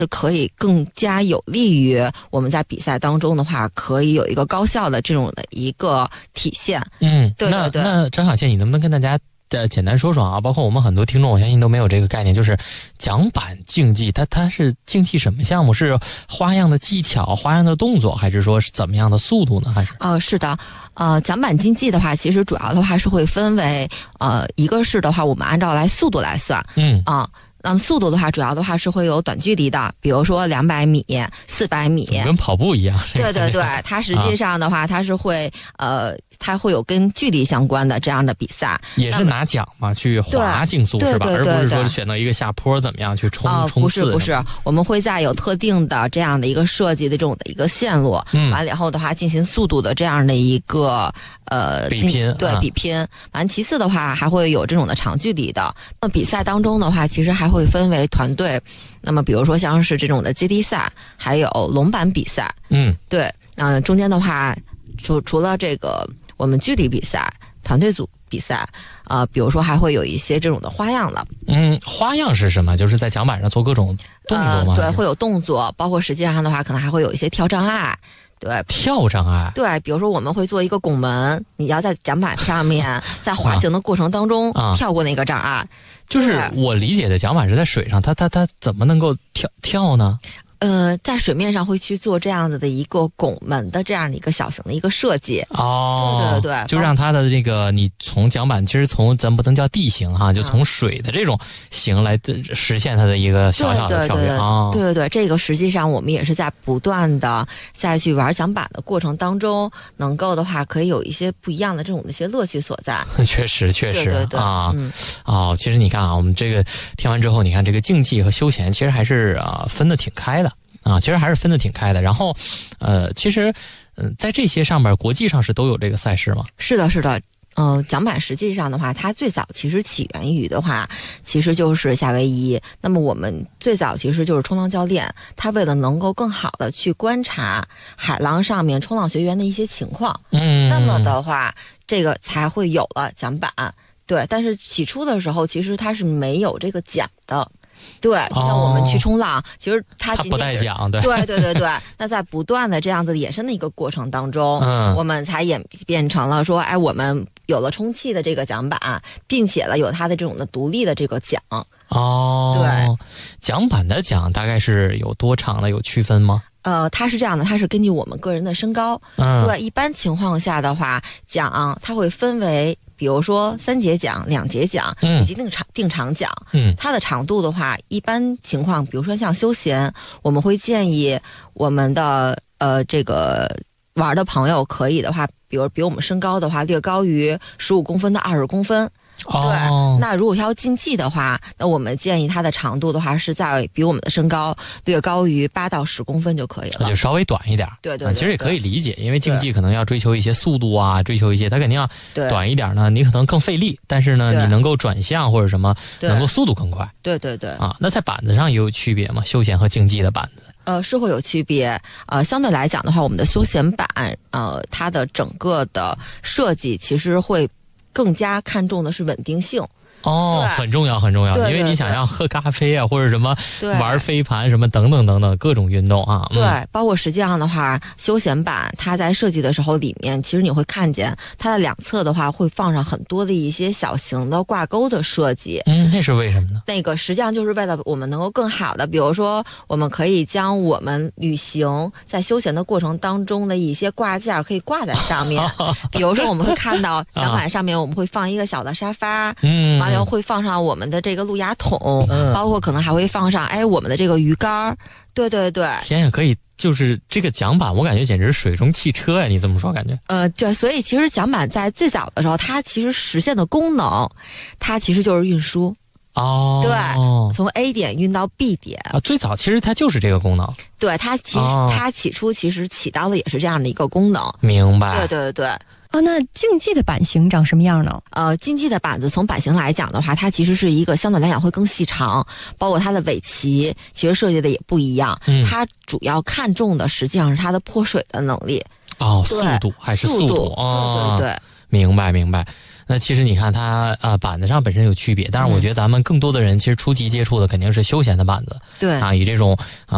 可以更加有利于我们在比赛当中的话，可以有一个高效的这种的一个体现。对。 那张小倩，你能不能跟大家简单说说啊？包括我们很多听众，我相信都没有这个概念，就是桨板竞技，它是竞技什么项目？是花样的技巧、花样的动作，还是说是怎么样的速度呢？还是是的，桨板竞技的话，其实主要的话是会分为一个是的话，我们按照速度来算，那么速度的话，主要的话是会有短距离的，比如说200米、400米， 跟跑步一样。 对，它实际上的话，它是会它会有跟距离相关的这样的比赛， 也是拿桨嘛去滑竞速是吧？而不是说选到一个下坡怎么样去冲刺。 不是，我们会在有特定的这样的一个设计的这种的一个线路，完了以后的话进行速度的这样的一个比拼。 比拼。完其次的话还会有这种的长距离的。那比赛当中的话，其实还会分为团队，那么比如说像是这种的接力赛，还有龙板比赛。对，中间的话除了这个我们距离比赛、团队组比赛，比如说还会有一些这种的花样的。 花样是什么？就是在桨板上做各种动作吗？ 对，会有动作，包括实际上的话，可能还会有一些跳障碍。对， 跳障碍。 对，比如说我们会做一个拱门，你要在桨板上面，在滑行的过程当中跳过那个障碍。 就是我理解的桨板是在水上，它怎么能够跳呢？ 在水面上会去做这样子的一个拱门的这样的一个小型的一个设计。对， 就让它的这个你从桨板，其实从咱不能叫地形哈，就从水的这种形来实现它的一个小小的跳跃。 对，这个实际上我们也是在不断的在去玩桨板的过程当中，能够的话可以有一些不一样的这种的一些乐趣所在。 确实对啊。其实你看啊，我们这个听完之后，你看这个竞技和休闲其实还是分得挺开的。其实还是分得挺开的。然后，其实，在这些上面，国际上是都有这个赛事吗？ 是的。桨板实际上的话，它最早其实起源于的话，其实就是夏威夷。那么我们最早其实就是冲浪教练，他为了能够更好的去观察海浪上面冲浪学员的一些情况，那么的话，这个才会有了桨板。对，但是起初的时候，其实它是没有这个桨的。对，就像我们去冲浪，其实它不带桨。对。 那在不断的这样子衍生的一个过程当中，我们才演变成了说，我们有了充气的这个桨板，并且了有它的这种的独立的这个桨。对， 桨板的桨大概是有多长的？有区分吗？ 它是这样的，它是根据我们个人的身高。对，一般情况下的话，桨它会分为，比如说3节桨、2节桨以及定长桨。它的长度的话，一般情况，比如说像休闲，我们会建议我们的这个玩的朋友可以的话，比如比我们身高的话，略高于15公分到20公分。对，那如果要竞技的话，那我们建议它的长度的话是在比我们的身高略高于8到10公分就可以了， 就稍微短一点。 对， 其实也可以理解，因为竞技可能要追求一些速度啊，追求一些，它肯定要短一点呢，你可能更费力，但是呢，你能够转向或者什么，能够速度更快。 对。 那在板子上也有区别吗？休闲和竞技的板子？ 是会有区别。相对来讲的话，我们的休闲板，它的整个的设计其实会更加看重的是稳定性。 很重要，因为你想要喝咖啡啊，或者什么玩飞盘什么等等各种运动啊。 对，包括实际上的话，休闲板它在设计的时候里面，其实你会看见它的两侧的话会放上很多的一些小型的挂钩的设计。 那是为什么呢？ 那个实际上就是为了我们能够更好的，比如说我们可以将我们旅行在休闲的过程当中的一些挂件可以挂在上面。比如说我们会看到桨板上面我们会放一个小的沙发，完了会放上我们的这个路亚桶，包括可能还会放上我们的这个鱼竿。对。 天呀，可以，就是这个桨板我感觉简直是水中汽车呀，你这么说感觉？ 对，所以其实桨板在最早的时候，它其实实现的功能，它其实就是运输。对，从 A 点运到 B 点最早其实它就是这个功能。 对，它起初其实起到的也是这样的一个功能。 明白。 对。 那竞技的板型长什么样呢？ 竞技的板子从版型来讲的话，它其实是一个相对来讲会更细长，包括它的尾鳍其实设计的也不一样。它主要看重的实际上是它的破水的能力。 速度还是速度？ 对。 明白。那其实你看它板子上本身有区别，但是我觉得咱们更多的人其实初级接触的肯定是休闲的板子。 对以这种